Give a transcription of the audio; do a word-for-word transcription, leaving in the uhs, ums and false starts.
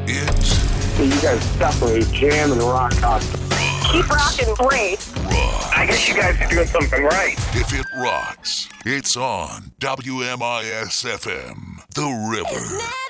It's... So you guys definitely jam and rock out. Keep rocking, great. Rock. I guess you guys are doing something right. If it rocks, it's on W M I S F M, The River.